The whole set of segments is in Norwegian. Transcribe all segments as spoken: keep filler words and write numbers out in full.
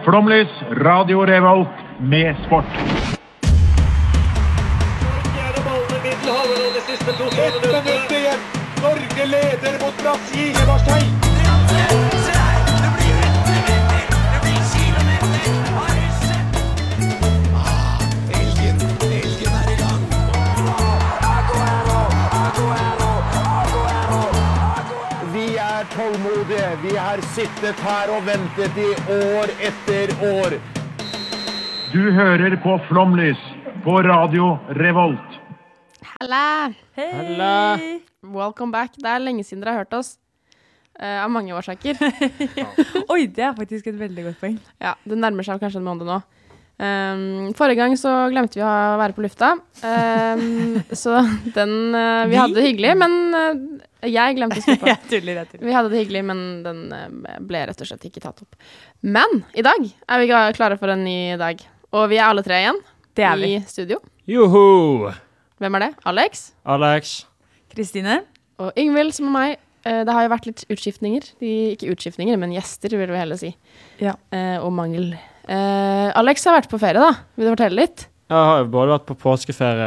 Flomlys, Radio Revolt med sport. Ett minutt igjen. Norge leder mot Brasil i Marseille. Elgen, elgen er i gang. Vi er tålmodige. Vi har sittet her og ventet i år etter år. Du hører på Flomlys på Radio Revolt. Halla! Halla! Welcome back. Det er lenge siden dere har hørt oss. Uh, av mange årsaker. Oi, det er faktisk et veldig godt poeng. Ja, det nærmer seg kanskje en måned nå. Um, forrige gang så glemte vi å være på lufta. Um, så den uh, Vi hadde det hyggelig, men uh, jeg glemte å skru på. Jeg tuller, jeg tuller. Vi hadde det hyggelig, men den uh, ble rett og slett ikke tatt opp. Men i dag er vi klare for en ny dag. Og vi er alle tre igjen Det er vi. i studio. Joho! Hvem er det? Alex? Alex. Kristine? Og Yngvild, som er meg. Uh, det har jo vært litt utskiftninger. De, ikke utskiftninger, men gjester, vil vi heller si. Ja. Uh, og mangel. Uh, Alex har vært på ferie, da. Vil du fortelle litt? Jeg har jo både vært på påskeferie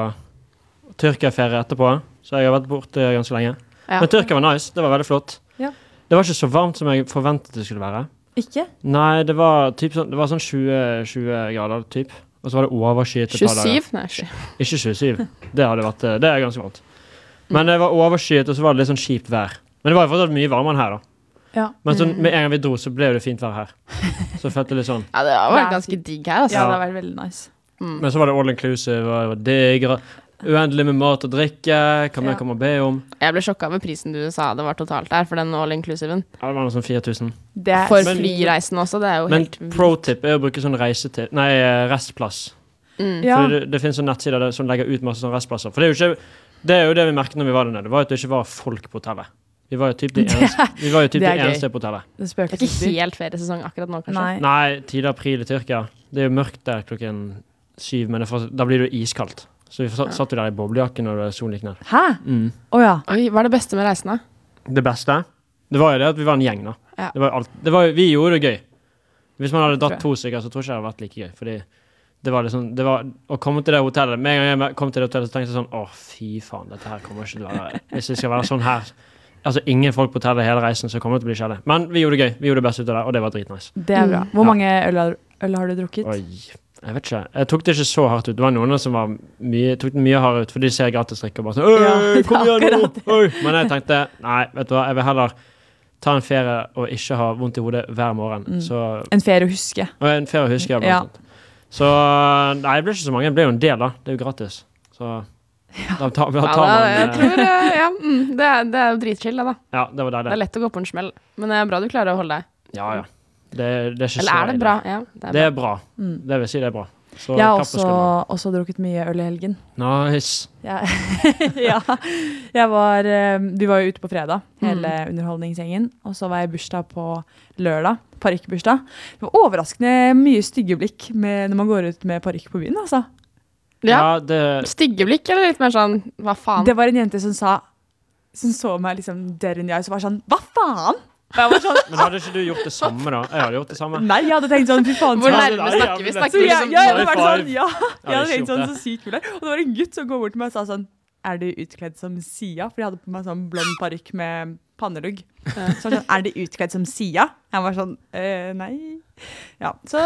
og Tyrkia-ferie etterpå, så jeg har vært borte ganske lenge. Ja. Men Tyrkia var nice, det var veldig flott. Ja. Det var ikke så varmt som jeg forventet det skulle være. Ikke? Nei, det var, typ sånn, det var sånn tjue, tjue grader, typ. Og så var det overskyet et par dager. tjuesyv? Nei, ikke. Ikke tjuesyv. Det hadde vært, det er ganske varmt. Men det var overskyet, og så var det litt sånn kjipt vær. Men det var jo fortsatt mye varmere enn her, da. Ja. Men sånn, med en gang vi dro, så ble det fint vær her. Så jeg følte litt sånn. Ja, det har vært Det er ganske digg her, altså. Ja, det har vært veldig nice. Mm. Men så var det all inclusive, og det var digg, uendelig med mat og drikke, hva mer Ja. kan man be om? Jeg ble sjokket over prisen du sa det var totalt der, for den all-inclusiven. Ja, det var noe sånn fire tusen. Det er For Men- flyreisen også, det er jo Men helt vilt. pro-tip er å bruke sånn reisetid, nei, restplass. Mm. Ja. For det, det finnes sånne nettsider der, som legger ut masse sånne restplasser. For det er jo ikke, det er jo det vi merket når vi var der nede, det var jo at det ikke var folk på hotellet. Vi var jo typ de eneste, vi var jo typ Det de er gøy. eneste på hotellet. Det Det spøker er ikke helt feriesesong akkurat nå, kanskje. Nei. Nei, tidlig april i Tyrkia. Det er jo mørkt der klokken syv, men det får, da blir det jo iskaldt. Så vi satt, satt jo der i boblejakken når solen gikk ned. Hæ? Mm. Åja. Oi, hva er det beste med reisen da? Det beste, det var jo det at vi var en gjeng da. Ja. Det var jo alt, det var, jo- vi gjorde det gøy. Hvis man hadde Tror dratt jeg. to stykker, så tror jeg ikke det hadde vært like gøy. Fordi det var liksom, det var å komme til det hotellet. Med en gang jeg kom til det hotellet, så tenkte jeg sånn, åh, fy faen, dette her kommer ikke til å være, hvis det skal være sånn her. Altså, ingen folk på hotellet hele reisen, så kommer det til å bli kjedelig. Men vi gjorde det gøy, vi gjorde det beste ut av det, og det var dritnice. Det er bra. Mm. Hvor Ja. mange øl har, øl har du drukket? Oi, jeg vet ikke. Jeg tok det ikke så hardt ut. Det var noen som var mye, tok det mye hardere ut, for de ser gratis drikke og bare sånn, Ja, «Øy, det er kom igjen nå!» akkurat det. Oi. Men jeg tenkte, nei, vet du hva, jeg vil heller ta en ferie og ikke ha vondt i hodet hver morgen. Mm. Så, En ferie å huske. og en ferie husker jeg blant Ja. annet. Så, nei, det ble ikke så mange. Det ble jo en del da. Det er jo gratis. Så, da tar, da Ja, tar da, man... jeg eh, tror, uh, ja, mm, det, er, det er jo dritchill, det da. Ja, det var Det er deilig. lett å gå på en smell, men det er bra du klarer å holde deg. Ja, ja. Det, det er ikke Eller så er det ille. bra? Ja, det er Det bra. er bra. Mm. Det vil si det er bra. Så Jeg har klapp på også, skulderen. også drukket mye øl i helgen. Nice. Ja. ja. Jeg var, eh, vi var jo ute på fredag, hele Mm. underholdningsgjengen. Og så var jeg i bursdag på lørdag. Parykkbursdag. Det var overraskende mye stygge blikk med, når man går ut med parykk på byen, altså. Ja, Ja, det... stygge blikk, eller litt mer sånn, hva faen? Det var en jente som sa, som så meg liksom der inn i øyet, så var sånn, hva faen? Og jeg var sånn, Men hadde ikke du gjort det samme da? Jeg hadde gjort det samme. nei, jeg hadde tenkt sånn, fy faen. Hvor så- Nei, nærme nei, snakker vi? ja, Snakker Så vi jeg, liksom ja, jeg high hadde vært sånn, five. ja. hadde Jeg hadde ikke tenkt sånn gjort så sykt kul der. Og det var en gutt som går bort til meg og sa sånn, er du utkledd som Sia? For jeg hadde på meg sånn blond parykk med pannelugg. Så var det sånn, er du utkledd som Sia? Jeg var sånn, eh, nei. Ja, så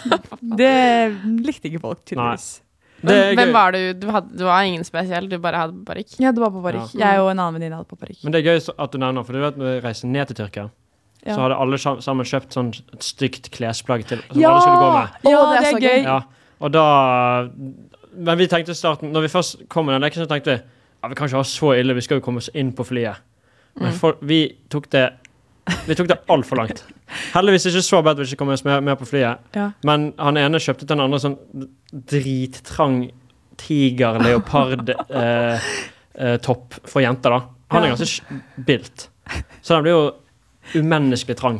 det likte ikke folk tydeligvis. Det er Hvem gøy. var du? Du, hadde, du var ingen spesiell, du bare hadde parykk. Ja, det var på parykk. Ja. Jeg og en annen venninne hadde på parykk. Men det er gøy så- at du nevner, for du vet når vi reiser ned til Tyrkia, Ja. så hadde alle sam- sammen kjøpt sånn et stygt klesplagg til, som Ja! alle skulle gå med. Ja, Å, det er så gøy. Ja, og da... Men vi tenkte i starten, når vi først kom med den leken, så tenkte vi, ja, vi kan ikke ha så ille, vi skal jo komme oss inn på flyet. Men for, vi tok det, vi tok det alt for langt. Heldigvis ikke så bedt vi ikke kom oss med, med på flyet. Ja. Men han ene kjøpte til den andre sånn drittrang tiger, leopard, eh, eh, topp for jenter da. Han er Ja. ganske bilt. Så den blir jo umenneskelig trang på han.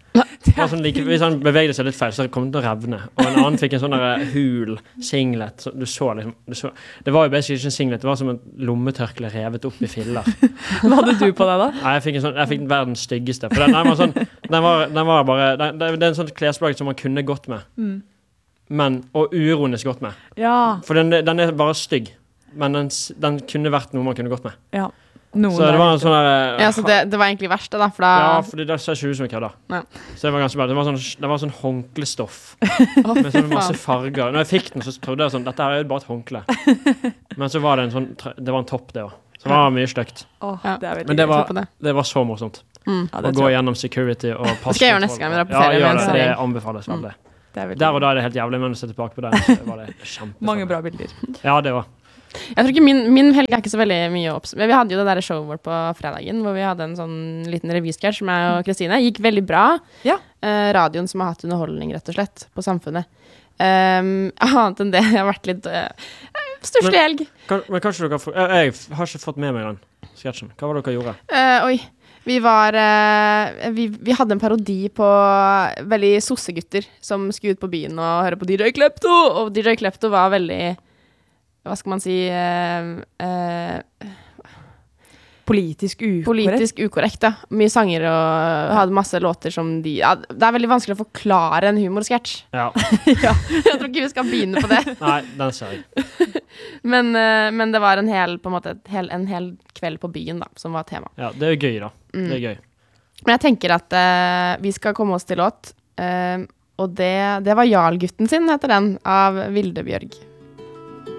Det var sånn like, hvis han bevegde seg litt feil, så kom det til å revne. Og en annen fikk en sånn der hul singlet. Så du så liksom du så, det var jo basically ikke en singlet, det var som en lommetørkle revet opp i filler. Hva hadde du på deg da? Nei, jeg fikk, en sånn, jeg fikk verdens styggeste. For den, den var sånn den var, den var bare den, det, det er en sånn klesplagg som man kunne gått med. Mm. Men, og uironisk gått med. Ja. For den, den er bare stygg. Men den, den kunne vært noe man kunne gått med. Ja. Noen så det var en sånn der, Ja, så det, det var egentlig verste da, for da... Ja, fordi det ser ikke ut som en kødda. Ja. Så det var ganske bra. Det var sånn, det var sånn håndklestoff. Oh, med sånn masse farger. Når jeg fikk den, så trodde jeg sånn, dette her er jo bare et håndkle. Men så var det en sånn, det var en topp det også. Så det var mye stygt. Oh, ja. det Men det var, det var så morsomt. Mm. Ja, å gå gjennom security og passe. Det skal jeg gjøre neste gang vi drar på ferie. Ja, gjør det, det anbefales veldig. Mm. Der og da er det helt jævlig, men å se tilbake på det, så var det kjempefall. Mange bra bilder. Ja, det var. Jeg tror ikke min, min helg er ikke så veldig mye opps. Men vi hadde jo det der showet vårt på fredagen, hvor vi hadde en sånn liten revysketsj med meg og Kristine. Gikk veldig bra. Ja. Eh, radioen som har hatt underholdning, rett og slett, på Samfunnet. Um, annet enn det, jeg har vært litt uh, stusslig helg. Kan, men kanskje dere får, jeg, jeg har ikke fått med meg den sketsjen. Hva var det dere gjorde? Uh, oi, vi var uh, vi, vi hadde en parodi på veldig sossegutter som skulle ut på byen og høre på D J Klepto, og D J Klepto var veldig, hva skal man si, uh, uh, politisk ukorrekt. Politisk ukorrekt, ja. Mye sanger og hadde masse låter som de... Ja, det er veldig vanskelig å forklare en humorsketsj. Ja. Ja. Jeg tror ikke vi skal begynne på det. Nei, den ser jeg. men, uh, men det var en hel, på en måte, hel, en hel kveld på byen da, som var tema. Ja, det er jo gøy da. Mm. Det er gøy. Men jeg tenker at uh, vi skal komme oss til låt, uh, og det, det var Jarl-gutten sin, heter den, av Vilde Bjørg.